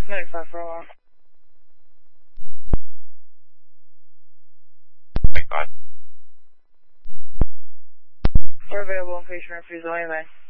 95 for a while. 95. We're available in patient refusal anyway.